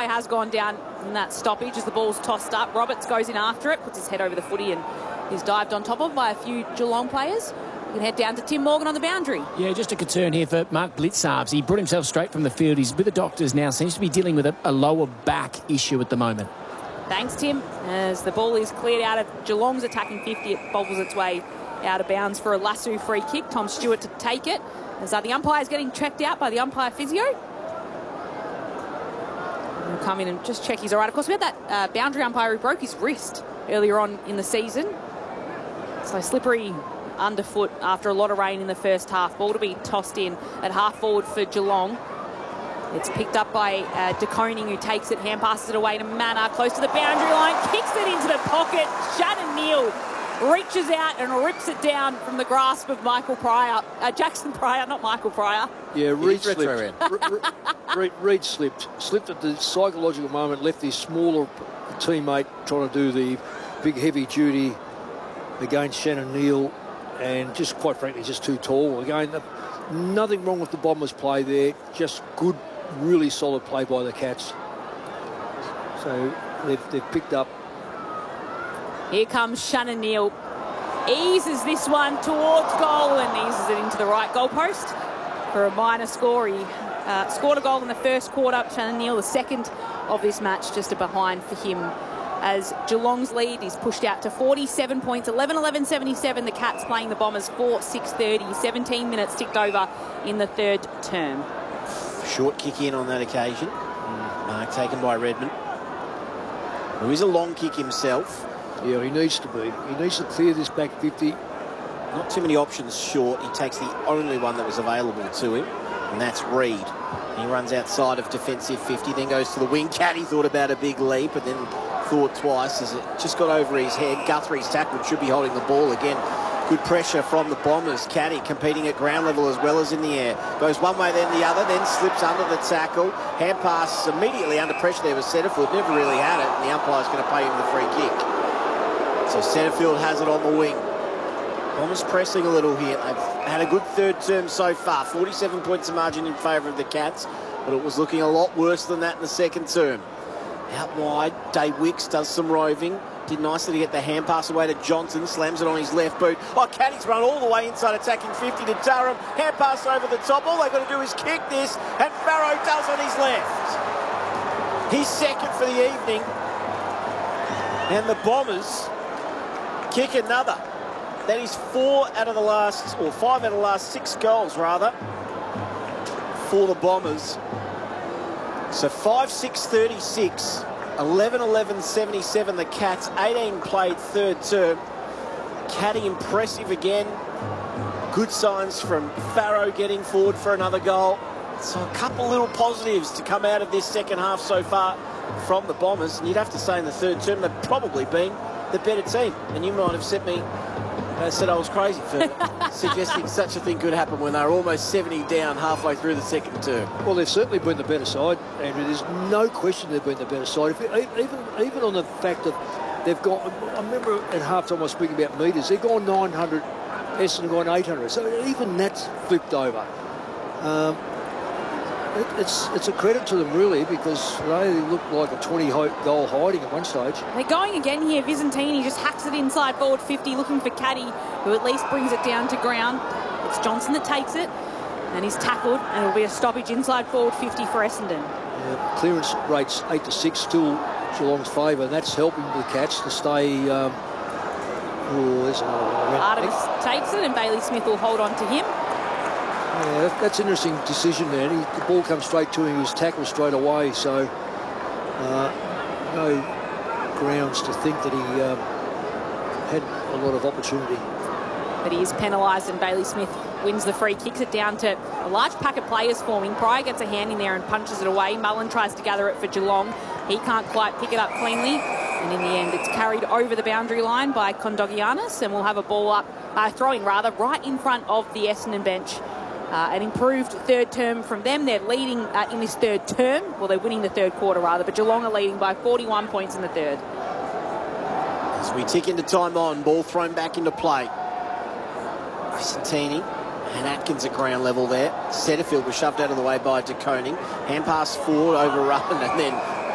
umpire has gone down in that stoppage as the ball's tossed up. Roberts goes in after it, puts his head over the footy, and is dived on top of by a few Geelong players. You can head down to Tim Morgan on the boundary. Yeah, just a concern here for Mark Blitzarves. He brought himself straight from the field. He's with the doctors now. Seems to be dealing with a lower back issue at the moment. Thanks, Tim. As the ball is cleared out of Geelong's attacking 50, it bobbles its way out of bounds for a Lasso free kick. Tom Stewart to take it. As the umpire's getting checked out by the umpire physio. He'll come in and just check he's all right. Of course, we had that boundary umpire who broke his wrist earlier on in the season. So slippery underfoot after a lot of rain in the first half. Ball to be tossed in at half forward for Geelong. It's picked up by De Koning, who takes it, hand passes it away to Manor, close to the boundary line, kicks it into the pocket. Shannon Neale reaches out and rips it down from the grasp of Michael Pryor. Jackson Pryor, not Michael Pryor. Yeah, Reid slipped. Reid slipped. Slipped at the psychological moment, left his smaller teammate trying to do the big heavy duty against Shannon Neale, and just quite frankly, just too tall. Again, nothing wrong with the Bombers' play there. Just good, really solid play by the Cats. So they've picked up. Here comes Shannon Neale. Eases this one towards goal and eases it into the right goalpost for a minor score. He scored a goal in the first quarter. Shannon Neale, the second of this match, just a behind for him, as Geelong's lead is pushed out to 47 points, 11-11-77. The Cats playing the Bombers 4-6-30. 17 minutes ticked over in the third term. Short kick in on that occasion. Mark taken by Redmond, who is a long kick himself. Yeah, he needs to be. He needs to clear this back 50. Not too many options short. He takes the only one that was available to him, and that's Reid. He runs outside of defensive 50, then goes to the wing. Caddy thought about a big leap, and then thought twice as it just got over his head. Guthrie's tackled, should be holding the ball again. Good pressure from the Bombers. Caddy competing at ground level as well as in the air. Goes one way, then the other, then slips under the tackle. Hand pass immediately under pressure there was Setterfield. Never really had it, and the umpire's going to pay him the free kick. So Setterfield has it on the wing. Bombers pressing a little here. They've had a good third term so far. 47 points of margin in favour of the Cats, but it was looking a lot worse than that in the second term. Out wide, Dave Wicks does some roving. Did nicely to get the hand pass away to Johnson. Slams it on his left boot. Oh, Caddy's run all the way inside, attacking 50 to Durham. Hand pass over the top. All they've got to do is kick this, and Farrow does on his left. He's second for the evening. And the Bombers kick another. That is 5 out of the last 6 goals, rather, for the Bombers. So 5-6-36, 11-11-77 the Cats, 18 played third term. Caddy impressive again. Good signs from Farrow getting forward for another goal. So a couple little positives to come out of this second half so far from the Bombers. And you'd have to say in the third term they've probably been the better team. And you might have said I was crazy for suggesting such a thing could happen when they were almost 70 down halfway through the second term. Well, they've certainly been the better side, and there's no question they've been the better side. Even on the fact that they've gone, I remember at half-time I was speaking about metres, they've gone 900, Essendon gone 800, so even that's flipped over. It's a credit to them, really, because they looked like a 20-goal hiding at one stage. They're going again here. Vizentini just hacks it inside forward 50, looking for Caddy, who at least brings it down to ground. It's Johnson that takes it, and he's tackled, and it'll be a stoppage inside forward 50 for Essendon. Yeah, clearance rates 8-6, still Geelong's favour, and that's helping the Cats to stay... there's another one. Artemis takes it, and Bailey Smith will hold on to him. Yeah, that's an interesting decision there. The ball comes straight to him, he was tackled straight away, so no grounds to think that he had a lot of opportunity. But he is penalised, and Bailey Smith wins the free, kicks it down to a large pack of players forming. Pryor gets a hand in there and punches it away. Mullen tries to gather it for Geelong. He can't quite pick it up cleanly, and in the end it's carried over the boundary line by Kondogiannis, and we'll have a ball up, throwing rather, right in front of the Essendon bench. An improved third term from them. They're leading in this third term. Well, they're winning the third quarter, rather, but Geelong are leading by 41 points in the third. As we tick into time on, ball thrown back into play. Vicentini and Atkins at ground level there. Setterfield was shoved out of the way by De Koning. Hand pass forward, overrun, and then